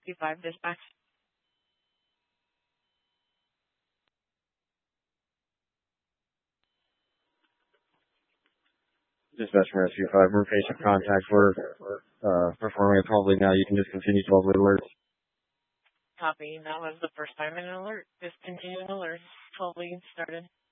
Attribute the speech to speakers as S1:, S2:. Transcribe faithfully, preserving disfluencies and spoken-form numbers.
S1: Rescue five dispatch.
S2: Dispatch from Rescue five, we're patient contact. We're uh, performing a twelve lead now. You can just continue twelve lead alerts.
S1: Copy. That was the first time in an alert. Discontinuing alert. twelve leads started.